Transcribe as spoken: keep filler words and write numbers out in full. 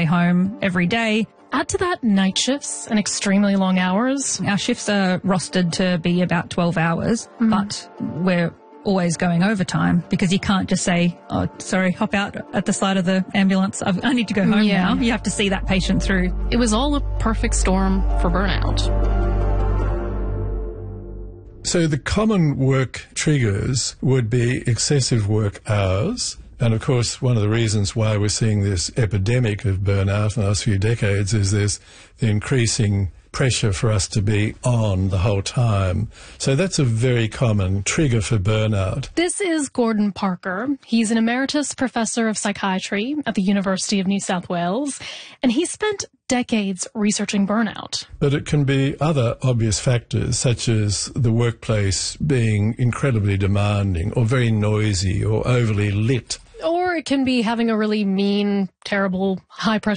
way home every day. Add to that night shifts and extremely long hours. Our shifts are rostered to be about twelve hours, Mm. but we're always going overtime because you can't just say, oh, sorry, hop out at the side of the ambulance. I've, I need to go home Yeah. now. You have to see that patient through. It was all a perfect storm for burnout. So the common work triggers would be excessive work hours. And of course, one of the reasons why we're seeing this epidemic of burnout in the last few decades is there's the increasing pressure for us to be on the whole time. So that's a very common trigger for burnout. This is Gordon Parker. He's an emeritus professor of psychiatry at the University of New South Wales, and he spent decades researching burnout. But it can be other obvious factors, such as the workplace being incredibly demanding or very noisy or overly lit. Or it can be having a really mean, terrible, high-pressure